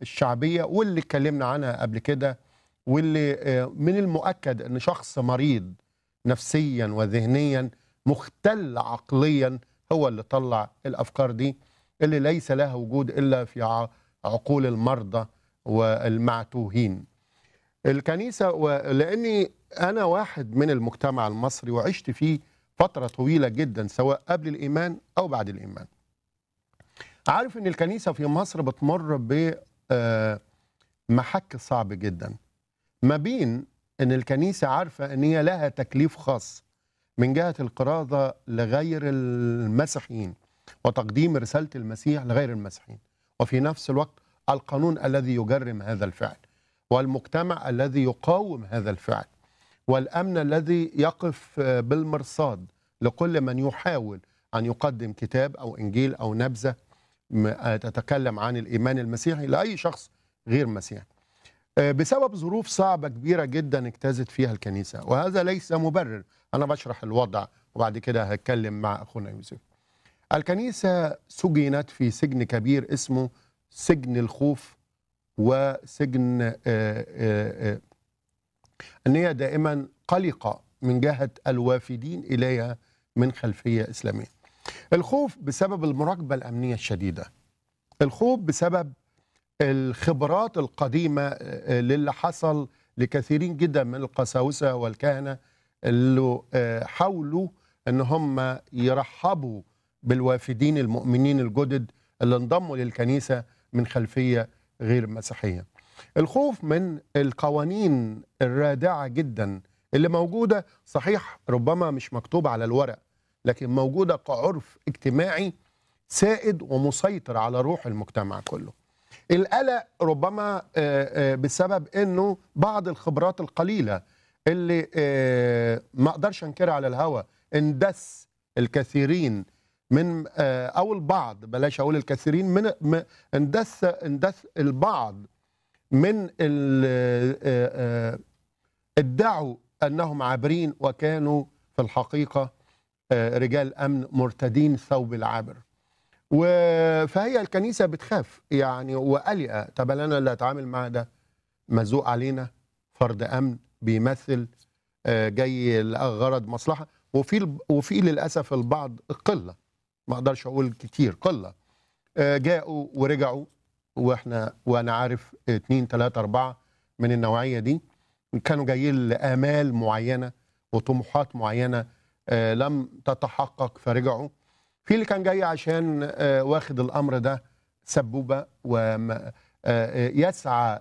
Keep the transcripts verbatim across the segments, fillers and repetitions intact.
الشعبية واللي اتكلمنا عنها قبل كده، واللي آه، من المؤكد ان شخص مريض نفسيا وذهنيا مختل عقليا هو اللي طلع الافكار دي اللي ليس لها وجود الا في ع- عقول المرضى والمعتوهين. الكنيسة، ولاني انا واحد من المجتمع المصري وعشت فيه فترة طويلة جدا سواء قبل الايمان او بعد الايمان، عارف ان الكنيسة في مصر بتمر ب آه، محك صعب جدا ما بين ان الكنيسه عارفه ان هي لها تكليف خاص من جهه القراضه لغير المسيحيين وتقديم رساله المسيح لغير المسيحيين، وفي نفس الوقت القانون الذي يجرم هذا الفعل، والمجتمع الذي يقاوم هذا الفعل، والامن الذي يقف آه، بالمرصاد لكل من يحاول ان يقدم كتاب او انجيل او نبذه م- آه، تتكلم عن الايمان المسيحي لاي شخص غير مسيحي. آه، بسبب ظروف صعبة كبيرة جدا اجتازت فيها الكنيسة، وهذا ليس مبرر. أنا بشرح الوضع وبعد كده هتكلم مع أخونا يوسف. الكنيسة سجنت في سجن كبير اسمه سجن الخوف، وسجن آه، آه، آه، أن هي دائما قلقة من جهة الوافدين إليها من خلفية إسلامية. الخوف بسبب المراقبة الأمنية الشديدة، الخوف بسبب الخبرات القديمة آه، للي حصل لكثيرين جدا من القساوسة والكهنة اللي آه، حاولوا ان هم يرحبوا بالوافدين المؤمنين الجدد اللي انضموا للكنيسة من خلفية غير مسيحية. الخوف من القوانين الرادعة جدا اللي موجودة، صحيح ربما مش مكتوبة على الورق، لكن موجودة كعرف اجتماعي سائد ومسيطر على روح المجتمع كله. القلق ربما آه، آه، بسبب انه بعض الخبرات القليله اللي آه، ما اقدرش انكرها على الهوى اندس الكثيرين من آه، او البعض، بلاش اقول الكثيرين من م- اندس اندس البعض من ال- آه، آه، ادعوا انهم عابرين وكانوا في الحقيقه آه، رجال امن مرتدين ثوب العابر. و- فهي الكنيسة بتخاف يعني وقلقة. طب أنا اللي أتعامل مع ده مزوق علينا، فرد أمن بيمثل آه، جاي لغرض مصلحة، وفي الب- وفي للأسف البعض قلة، ما أقدرش أقول كتير، قلة آه، جاءوا ورجعوا، وإحنا وأنا عارف اتنين تلاتة أربعة من النوعية دي كانوا جايين لآمال معينة وطموحات معينة آه، لم تتحقق فرجعوا. في اللي كان جاي عشان آه، واخد الامر ده سبوبه ويسعى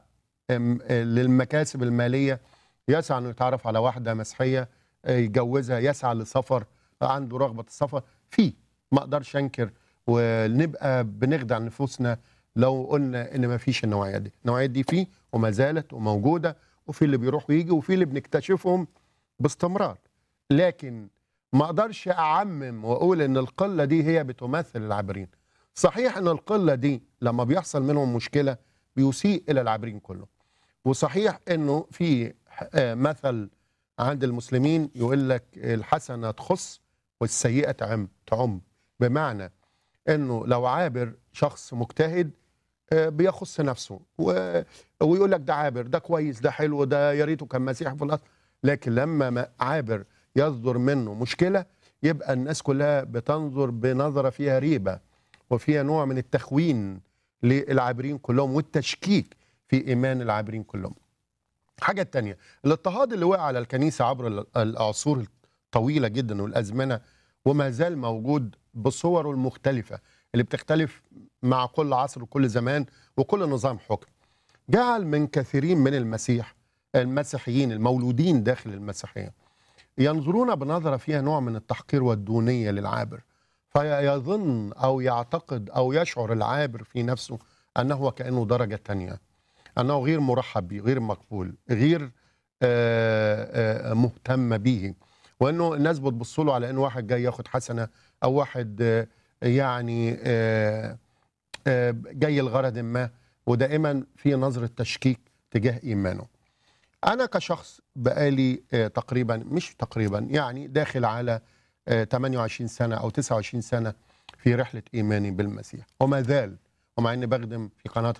للمكاسب الماليه، يسعى انه يتعرف على واحده مسيحيه آه، يتجوزها، يسعى للسفر، عنده رغبه السفر في، ما اقدرش انكر ونبقى بنخدع نفوسنا لو قلنا ان ما فيش النوعيه دي. النوعيه دي فيه وما زالت وموجوده، وفي اللي بيروح ويجي، وفي اللي بنكتشفهم باستمرار. لكن ما اقدرش اعمم واقول ان القله دي هي بتمثل العابرين. صحيح ان القله دي لما بيحصل منهم مشكله بيسيء الى العابرين كله، وصحيح انه في آه، مثل عند المسلمين يقول لك الحسنه تخص والسيئه تعم تعم، بمعنى انه لو عابر شخص مجتهد آه، بيخص نفسه و- ويقول لك ده عابر، ده كويس، ده حلو، ده يا ريته كان مسيحي في الاصل. لكن لما ما- عابر يصدر منه مشكله، يبقى الناس كلها بتنظر بنظره فيها ريبه وفيها نوع من التخوين للعابرين كلهم والتشكيك في ايمان العابرين كلهم. حاجه تانية، الاضطهاد اللي وقع على الكنيسه عبر ال- العصور الطويله جدا والازمنه وما زال موجود بصوره المختلفه اللي بتختلف مع كل عصر وكل زمان وكل نظام حكم، جعل من كثيرين من المسيح المسيحيين المولودين داخل المسيحيه ينظرون بنظره فيها نوع من التحقير والدونيه للعابر، فيظن او يعتقد او يشعر العابر في نفسه انه وكانه درجه تانية، انه غير مرحب به، غير مقبول، غير آه، آه، مهتم به، وانه الناس بتبص له على انه واحد جاي ياخد حسنه، او واحد آه، يعني آه، آه، جاي لغرض ما، ودائما في نظره تشكيك تجاه ايمانه. انا كشخص بقالي آه، تقريبا، مش تقريبا يعني داخل على آه، تمنية وعشرين سنه او تسعة وعشرين سنه في رحله ايماني بالمسيح، وما زال، ومع اني بخدم في قناه